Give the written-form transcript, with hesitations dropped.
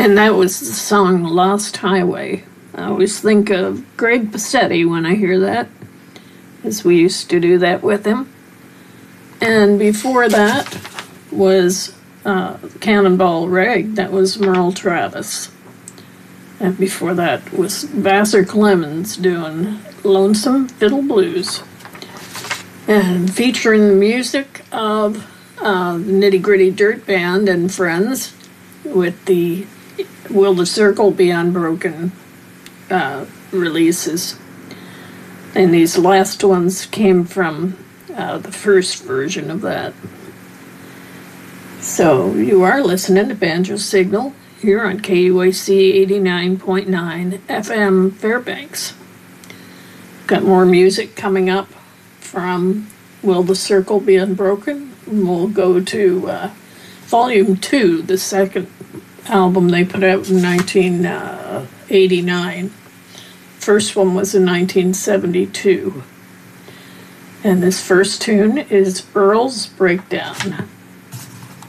And that was the song Lost Highway. I always think of Greg Passetti when I hear that, as we used to do that with him. And before that was Cannonball Rag. That was Merle Travis. And before that was Vassar Clemens doing Lonesome Fiddle Blues. And featuring the music of the Nitty Gritty Dirt Band and Friends with the Will the Circle Be Unbroken releases. And these last ones came from the first version of that. So you are listening to Banjo Signal here on KUAC 89.9 FM Fairbanks. Got more music coming up from Will the Circle Be Unbroken? We'll go to Volume 2, the second album they put out in 1989. First one was in 1972. And this first tune is Earl's Breakdown.